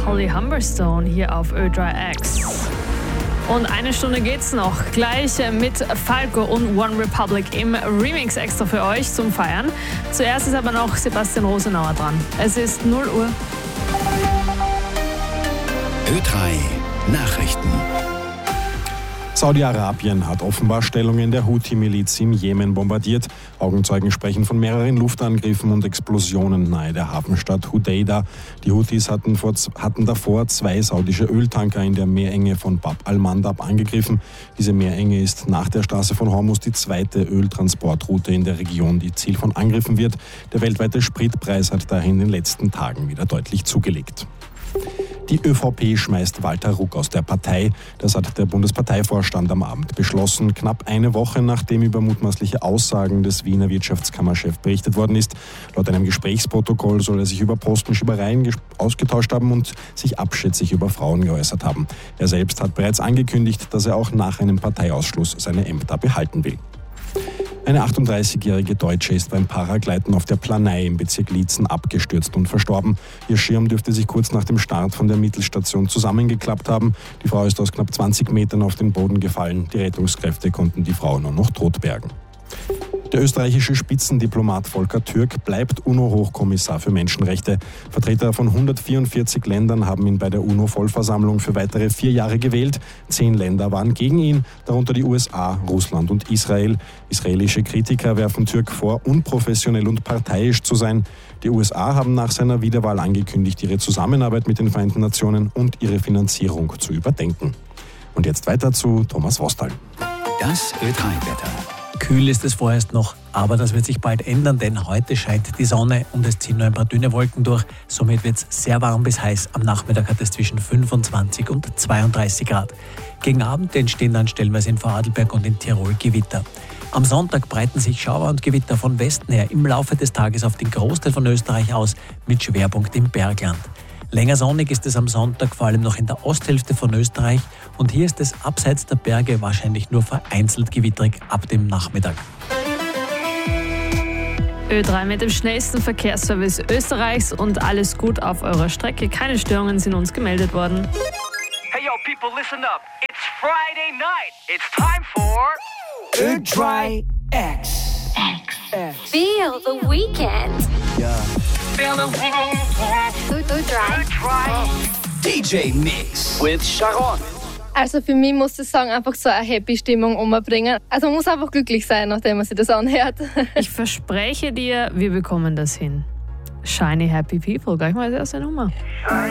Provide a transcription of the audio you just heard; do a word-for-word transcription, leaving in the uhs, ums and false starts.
Holly Humberstone hier auf Ö drei X. Und eine Stunde geht's noch. Gleich mit Falco und One Republic im Remix extra für euch zum Feiern. Zuerst ist aber noch Sebastian Rosenauer dran. Es ist null Uhr. Ö drei Nachrichten. Saudi-Arabien hat offenbar Stellungen der Houthi-Miliz im Jemen bombardiert. Augenzeugen sprechen von mehreren Luftangriffen und Explosionen nahe der Hafenstadt Hudeida. Die Houthis hatten, vor, hatten davor zwei saudische Öltanker in der Meerenge von Bab al-Mandab angegriffen. Diese Meerenge ist nach der Straße von Hormuz die zweite Öltransportroute in der Region, die Ziel von Angriffen wird. Der weltweite Spritpreis hat daher in den letzten Tagen wieder deutlich zugelegt. Die ÖVP schmeißt Walter Ruck aus der Partei. Das hat der Bundesparteivorstand am Abend beschlossen, knapp eine Woche nachdem über mutmaßliche Aussagen des Wiener Wirtschaftskammerchefs berichtet worden ist. Laut einem Gesprächsprotokoll soll er sich über Postenschiebereien ausgetauscht haben und sich abschätzig über Frauen geäußert haben. Er selbst hat bereits angekündigt, dass er auch nach einem Parteiausschluss seine Ämter behalten will. Eine achtunddreißigjährige Deutsche ist beim Paragleiten auf der Planei im Bezirk Liezen abgestürzt und verstorben. Ihr Schirm dürfte sich kurz nach dem Start von der Mittelstation zusammengeklappt haben. Die Frau ist aus knapp zwanzig Metern auf den Boden gefallen. Die Rettungskräfte konnten die Frau nur noch tot bergen. Der österreichische Spitzendiplomat Volker Türk bleibt UNO-Hochkommissar für Menschenrechte. Vertreter von hundertvierundvierzig Ländern haben ihn bei der UNO-Vollversammlung für weitere vier Jahre gewählt. Zehn Länder waren gegen ihn, darunter die U S A, Russland und Israel. Israelische Kritiker werfen Türk vor, unprofessionell und parteiisch zu sein. Die U S A haben nach seiner Wiederwahl angekündigt, ihre Zusammenarbeit mit den Vereinten Nationen und ihre Finanzierung zu überdenken. Und jetzt weiter zu Thomas Wostal. Das Ö drei Wetter. Kühl ist es vorerst noch, aber das wird sich bald ändern, denn heute scheint die Sonne und es ziehen nur ein paar dünne Wolken durch. Somit wird es sehr warm bis heiß. Am Nachmittag hat es zwischen fünfundzwanzig und zweiunddreißig Grad. Gegen Abend entstehen dann stellenweise in Vorarlberg und in Tirol Gewitter. Am Sonntag breiten sich Schauer und Gewitter von Westen her im Laufe des Tages auf den Großteil von Österreich aus, mit Schwerpunkt im Bergland. Länger sonnig ist es am Sonntag, vor allem noch in der Osthälfte von Österreich. Und hier ist es abseits der Berge wahrscheinlich nur vereinzelt gewitterig ab dem Nachmittag. Ö drei mit dem schnellsten Verkehrsservice Österreichs und alles gut auf eurer Strecke. Keine Störungen sind uns gemeldet worden. Hey yo, people, listen up. It's Friday night. It's time for Ö drei X. Feel the weekend. Yeah. Feel the weekend. Ö drei D J Mix with Sharon. Also für mich muss ich sagen, einfach so eine happy Stimmung umbringen. Also man muss einfach glücklich sein, nachdem man sich das anhört. Ich verspreche dir, wir bekommen das hin. Shiny Happy People, gleich mal als erste Nummer. Shiny